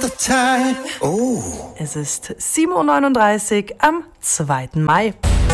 Es ist 7:39 Uhr am 2. Mai.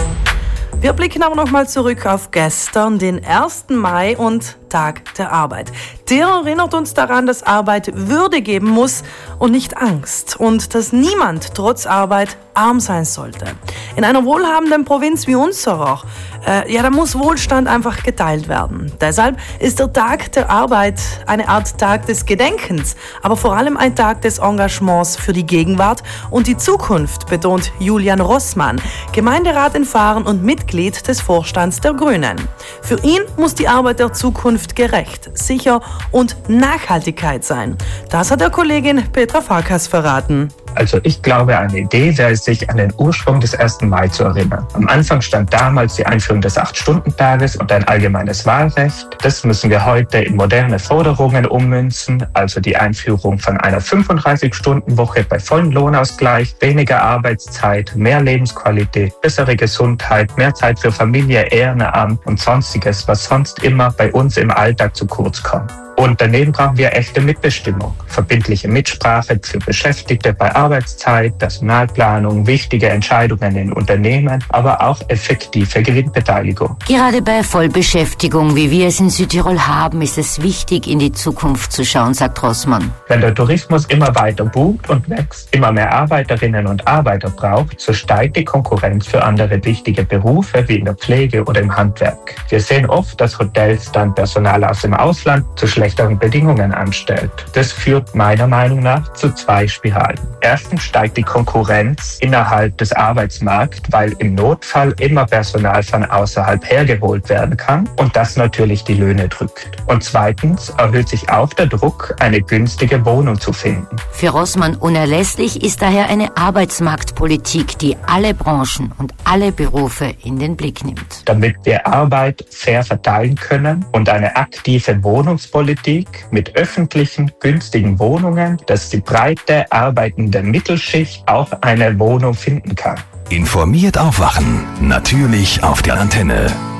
Wir blicken aber nochmal zurück auf gestern, den 1. Mai und Tag der Arbeit. Der erinnert uns daran, dass Arbeit Würde geben muss und nicht Angst und dass niemand trotz Arbeit arm sein sollte. In einer wohlhabenden Provinz wie unserer, da muss Wohlstand einfach geteilt werden. Deshalb ist der Tag der Arbeit eine Art Tag des Gedenkens, aber vor allem ein Tag des Engagements für die Gegenwart und die Zukunft, betont Julian Rossmann, Gemeinderat in Fahren und Mitglied des Vorstands der Grünen. Für ihn muss die Arbeit der Zukunft gerecht, sicher und Nachhaltigkeit sein. Das hat der Kollegin Petra Farkas verraten. Also ich glaube, eine Idee wäre es, sich an den Ursprung des 1. Mai zu erinnern. Am Anfang stand damals die Einführung des 8-Stunden-Tages und ein allgemeines Wahlrecht. Das müssen wir heute in moderne Forderungen ummünzen, also die Einführung von einer 35-Stunden-Woche bei vollem Lohnausgleich, weniger Arbeitszeit, mehr Lebensqualität, bessere Gesundheit, mehr Zeit für Familie, Ehrenamt und Sonstiges, was sonst immer bei uns im Alltag zu kurz kommt. Und daneben brauchen wir echte Mitbestimmung, verbindliche Mitsprache für Beschäftigte bei Arbeitszeit, Personalplanung, wichtige Entscheidungen in Unternehmen, aber auch effektive Gewinnbeteiligung. Gerade bei Vollbeschäftigung, wie wir es in Südtirol haben, ist es wichtig, in die Zukunft zu schauen, sagt Rossmann. Wenn der Tourismus immer weiter boomt und wächst, immer mehr Arbeiterinnen und Arbeiter braucht, so steigt die Konkurrenz für andere wichtige Berufe wie in der Pflege oder im Handwerk. Wir sehen oft, dass Hotels dann Personal aus dem Ausland zu schlechteren Bedingungen anstellt. Das führt meiner Meinung nach zu zwei Spiralen. Erstens steigt die Konkurrenz innerhalb des Arbeitsmarkts, weil im Notfall immer Personal von außerhalb hergeholt werden kann und das natürlich die Löhne drückt. Und zweitens erhöht sich auch der Druck, eine günstige Wohnung zu finden. Für Rossmann unerlässlich ist daher eine Arbeitsmarktpolitik, die alle Branchen und alle Berufe in den Blick nimmt. Damit wir Arbeit fair verteilen können und eine aktive Wohnungspolitik mit öffentlichen, günstigen Wohnungen, dass die breite, arbeitende Mittelschicht auch eine Wohnung finden kann. Informiert aufwachen, natürlich auf der Antenne.